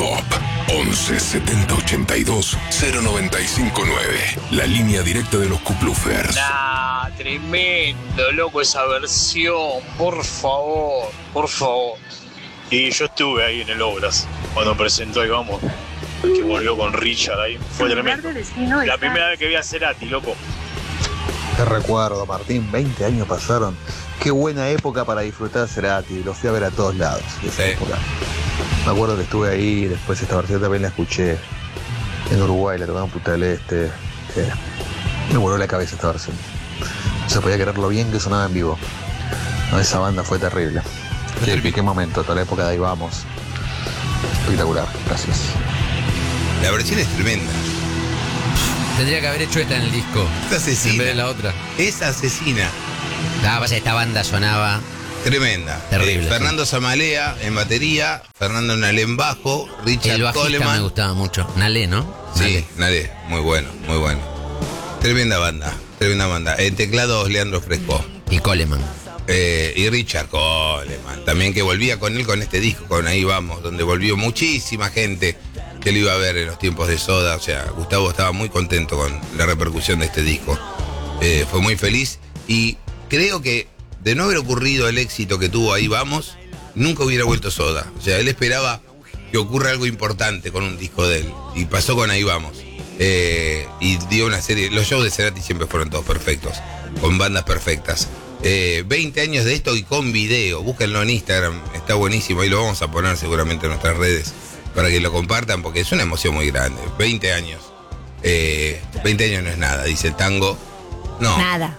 Pop. 11 70 82 095 9. La línea directa de los Kuplufers. Nah, tremendo, loco, esa versión. Por favor, por favor. Y yo estuve ahí en el Obras cuando presentó Ahí Vamos, que volvió con Richard ahí. Fue tremendo. La primera vez que vi a Cerati, loco. Te recuerdo, Martín, 20 años pasaron. Qué buena época para disfrutar de Cerati. Lo fui a ver a todos lados. Esa época. Me acuerdo que estuve ahí, después esta versión también la escuché en Uruguay, la tocaban en Punta del Este. Me voló la cabeza esta versión. No se podía creer lo bien que sonaba en vivo. No, esa banda fue terrible. Qué momento, toda la época de Ahí Vamos. Espectacular, gracias. La versión es tremenda. Tendría que haber hecho esta en el disco. Es asesina. En vez de la otra. Es asesina. Pasa, esta banda sonaba tremenda. Terrible. Fernando Zamalea en batería, Fernando Nalé en bajo, Richard el bajista Coleman. me gustaba mucho. Nalé, ¿no? Sí, Nalé. Muy bueno, muy bueno. Tremenda banda, tremenda banda. En teclados, Leandro Fresco. Y Coleman. Y Richard Coleman. También que volvía con él con este disco, con Ahí Vamos, donde volvió muchísima gente que lo iba a ver en los tiempos de Soda. O sea, Gustavo estaba muy contento con la repercusión de este disco. Fue muy feliz y creo que de no haber ocurrido el éxito que tuvo Ahí Vamos, nunca hubiera vuelto Soda. O sea, él esperaba que ocurra algo importante con un disco de él. Y pasó con Ahí Vamos. Y dio una serie. Los shows de Cerati siempre fueron todos perfectos, con bandas perfectas. 20 años de esto y con video. Búsquenlo en Instagram, está buenísimo. Ahí lo vamos a poner seguramente en nuestras redes para que lo compartan, porque es una emoción muy grande. 20 años. 20 años no es nada, dice el tango. No. Nada.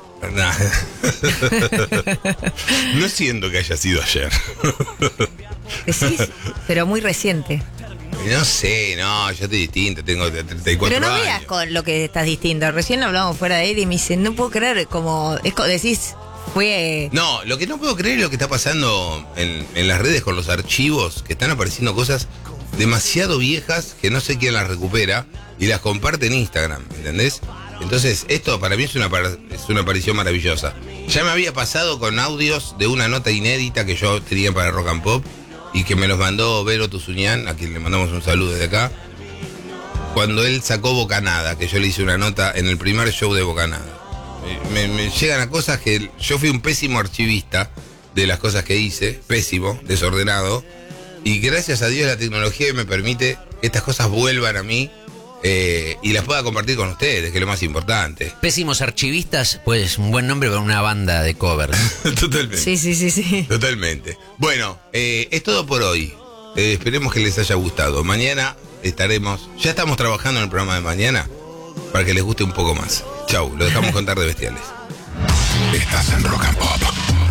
No siento que haya sido ayer. Sí, pero muy reciente. No sé, no, yo estoy distinto, tengo 34 Pero no años. veas con lo que estás distinto. Recién hablamos fuera de aire y me dicen, no puedo creer, como decís, fue... No, lo que no puedo creer es lo que está pasando en las redes con los archivos, que están apareciendo cosas demasiado viejas que no sé quién las recupera y las comparte en Instagram, ¿entendés? Entonces, esto para mí es una aparición maravillosa. Ya me había pasado con audios de una nota inédita que yo tenía para Rock and Pop y que me los mandó Vero Tuzuñán, a quien le mandamos un saludo desde acá, cuando él sacó Bocanada, que yo le hice una nota en el primer show de Bocanada. Me llegan a cosas que yo fui un pésimo archivista de las cosas que hice, pésimo, desordenado, y gracias a Dios la tecnología me permite que estas cosas vuelvan a mí. Y las pueda compartir con ustedes, que es lo más importante. Pésimos archivistas, pues un buen nombre para una banda de covers. Totalmente. Sí. Totalmente. Bueno, es todo por hoy. Esperemos que les haya gustado. Mañana ya estamos trabajando en el programa de mañana para que les guste un poco más. Chau, lo dejamos con Tardes Bestiales. Estás en Rock and Pop.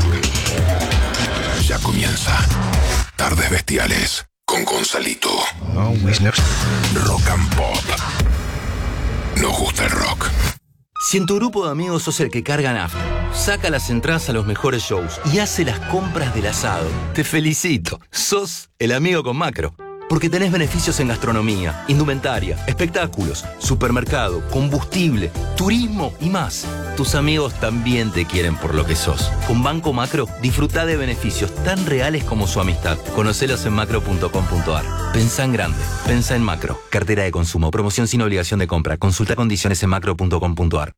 Ya comienza Tardes Bestiales con Gonzalito. Rock and Pop. Nos gusta el rock. Si en tu grupo de amigos sos el que carga nafta, saca las entradas a los mejores shows y hace las compras del asado, te felicito. Sos el amigo con Macro. Porque tenés beneficios en gastronomía, indumentaria, espectáculos, supermercado, combustible, turismo y más. Tus amigos también te quieren por lo que sos. Con Banco Macro, disfruta de beneficios tan reales como su amistad. Conocelos en macro.com.ar. Pensá en grande. Pensá en Macro. Cartera de consumo. Promoción sin obligación de compra. Consulta condiciones en macro.com.ar.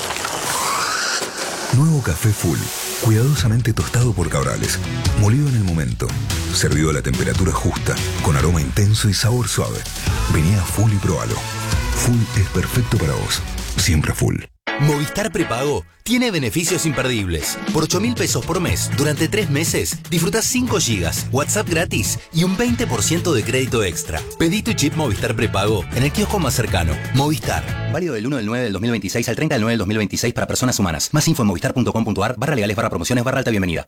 Nuevo café Full, cuidadosamente tostado por Cabrales, molido en el momento, servido a la temperatura justa, con aroma intenso y sabor suave. Vení a Full y probalo. Full es perfecto para vos, siempre Full. Movistar Prepago tiene beneficios imperdibles. Por 8.000 pesos por mes, durante 3 meses, disfrutás 5 gigas, WhatsApp gratis y un 20% de crédito extra. Pedí tu chip Movistar Prepago en el kiosco más cercano. Movistar. Válido del 1 del 9 del 2026 al 30 del 9 del 2026 para personas humanas. Más info en movistar.com.ar/legales/promociones/alta bienvenida.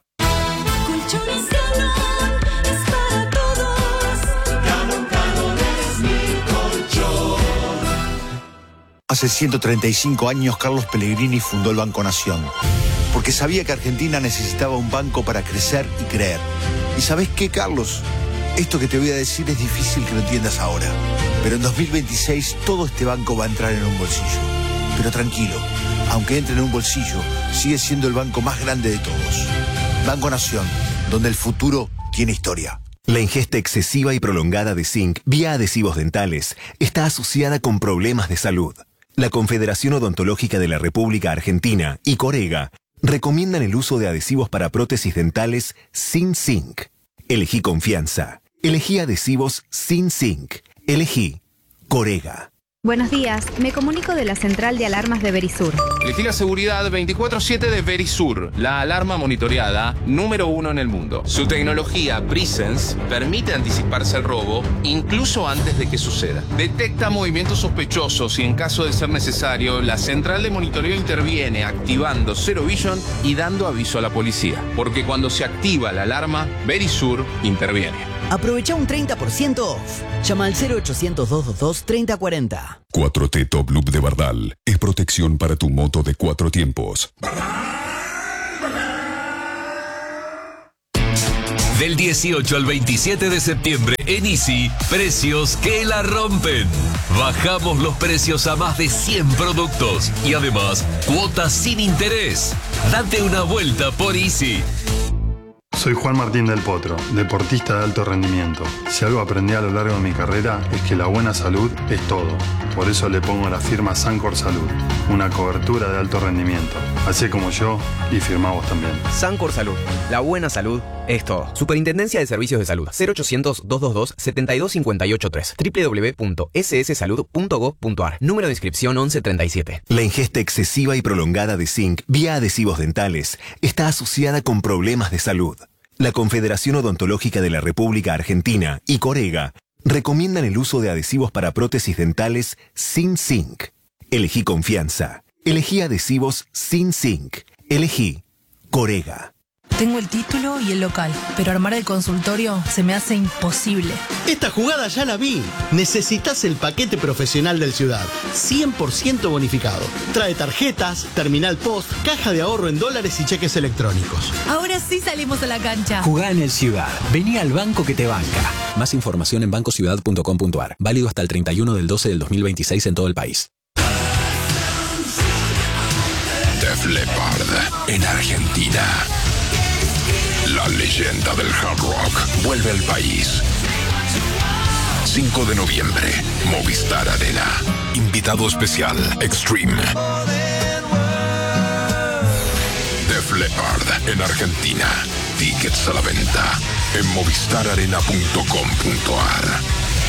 Hace 135 años Carlos Pellegrini fundó el Banco Nación, porque sabía que Argentina necesitaba un banco para crecer y creer. ¿Y sabés qué, Carlos? Esto que te voy a decir es difícil que lo entiendas ahora, pero en 2026 todo este banco va a entrar en un bolsillo. Pero tranquilo, aunque entre en un bolsillo, sigue siendo el banco más grande de todos. Banco Nación, donde el futuro tiene historia. La ingesta excesiva y prolongada de zinc vía adhesivos dentales está asociada con problemas de salud. La Confederación Odontológica de la República Argentina y Corega recomiendan el uso de adhesivos para prótesis dentales sin zinc. Elegí confianza. Elegí adhesivos sin zinc. Elegí Corega. Buenos días, me comunico de la central de alarmas de Verisur. Elegí la seguridad 24/7 de Verisur, la alarma monitoreada número 1 en el mundo. Su tecnología Presence permite anticiparse al robo incluso antes de que suceda. Detecta movimientos sospechosos y en caso de ser necesario, la central de monitoreo interviene activando Zero Vision y dando aviso a la policía. Porque cuando se activa la alarma, Verisur interviene. Aprovecha un 30% off. Llama al 0800-222-3040. 4T Top Loop de Bardal es protección para tu moto de 4 tiempos. Del 18 al 27 de septiembre en Easy, precios que la rompen. Bajamos los precios a más de 100 productos y además cuotas sin interés. Date una vuelta por Easy. Soy Juan Martín del Potro, deportista de alto rendimiento. Si algo aprendí a lo largo de mi carrera es que la buena salud es todo. Por eso le pongo la firma Sancor Salud, una cobertura de alto rendimiento. Así como yo, y firma vos también. Sancor Salud, la buena salud es todo. Superintendencia de Servicios de Salud, 0800-222-72583, www.sssalud.gov.ar, número de inscripción 1137. La ingesta excesiva y prolongada de zinc vía adhesivos dentales está asociada con problemas de salud. La Confederación Odontológica de la República Argentina y Corega recomiendan el uso de adhesivos para prótesis dentales sin zinc. Elegí confianza. Elegí adhesivos sin zinc. Elegí Corega. Tengo el título y el local, pero armar el consultorio se me hace imposible. Esta jugada ya la vi. Necesitas el paquete profesional del Ciudad. 100% bonificado. Trae tarjetas, terminal post, caja de ahorro en dólares y cheques electrónicos. Ahora sí salimos a la cancha. Jugá en el Ciudad. Vení al banco que te banca. Más información en bancociudad.com.ar. Válido hasta el 31 del 12 del 2026 en todo el país. Def Leppard en Argentina. La leyenda del hard rock vuelve al país. 5 de noviembre, Movistar Arena. Invitado especial, Extreme. Def Leppard en Argentina. Tickets a la venta en movistararena.com.ar.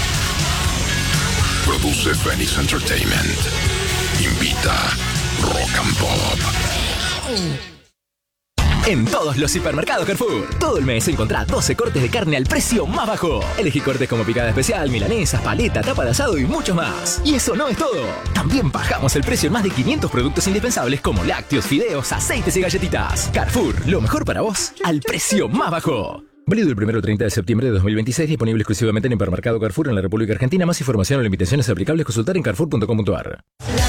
Produce Phoenix Entertainment. Invita Rock and Pop. En todos los hipermercados Carrefour, todo el mes encontrá 12 cortes de carne al precio más bajo. Elegí cortes como picada especial, milanesas, paleta, tapa de asado y muchos más. Y eso no es todo. También bajamos el precio en más de 500 productos indispensables como lácteos, fideos, aceites y galletitas. Carrefour, lo mejor para vos, al precio más bajo. Válido el 1 al 30 de septiembre de 2026, disponible exclusivamente en Hipermercado Carrefour en la República Argentina. Más información o limitaciones aplicables, consultar en carrefour.com.ar.